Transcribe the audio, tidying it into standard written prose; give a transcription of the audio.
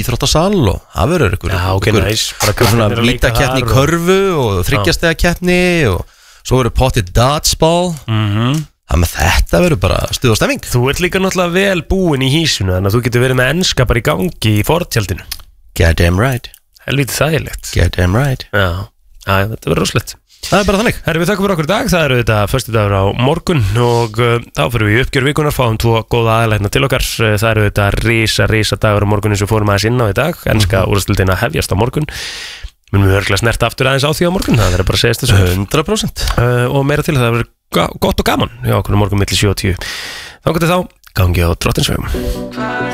íþróttasal og það verður ykkur svona vítakeppni í körfu og þryggjastega keppni og svo verður potið dodgeball Það með þetta verður bara stuð og stemming. Þú ert líka náttúrulega vel búinn í hísunu, þannig að þú getur verið með enska bara í gangi í fortjaldinu. Goddamn right. Helvítið þægilegt. Goddamn right. Já, þetta verður rosalegt. Það bara þannig. Herri, við þakkum fyrir okkur í dag. Það eru þetta föstudagur á morgun og þá fyrir við í uppgjör vikunar, fáum 2 góða aðlætna til okkar. Það eru þetta risa dagur á morgun eins og fórum aðeins inn á í dag. Enska úrvalsdeildin að hefjast á morgun. Munum við örgulega snerta aftur aðeins á því á morgun. Það verður bara að segja þessu 100%. Og meira til, það verður gott og gaman hjá okkur morgun milli 7 og 10. Þangað til þá, gangi á Drottins vegum.